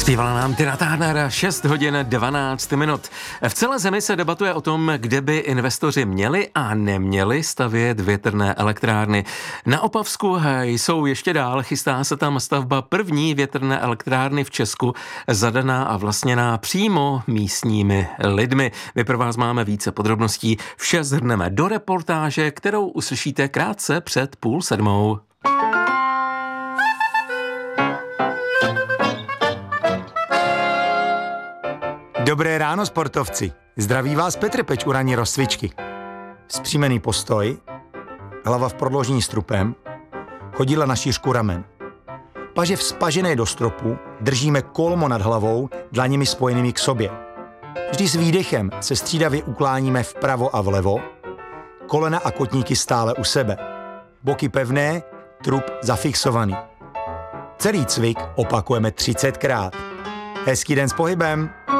Zpívala nám Tina Turner, 6 hodin 12 minut. V celé zemi se debatuje o tom, kde by investoři měli a neměli stavět větrné elektrárny. Na Opavsku jsou ještě dál, chystá se tam stavba první větrné elektrárny v Česku, zadaná a vlastněná přímo místními lidmi. My pro vás máme více podrobností. Vše shrneme do reportáže, kterou uslyšíte krátce před 6:30. Dobré ráno, sportovci. Zdraví vás Petr Peč u ranní rozcvičky. Vzpřímený postoj, hlava v prodložení strupem, chodidla na šířku ramen. Paže vzpažené do stropu, držíme kolmo nad hlavou, dlaněmi spojenými k sobě. Vždy s výdechem se střídavě ukláníme vpravo a vlevo, kolena a kotníky stále u sebe. Boky pevné, trup zafixovaný. Celý cvik opakujeme 30krát. Hezký den s pohybem.